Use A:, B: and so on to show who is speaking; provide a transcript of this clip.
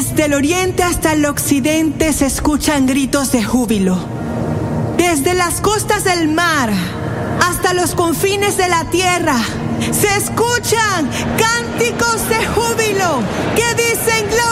A: Desde el oriente hasta el occidente se escuchan gritos de júbilo. Desde las costas del mar hasta los confines de la tierra se escuchan cánticos de júbilo que dicen gloria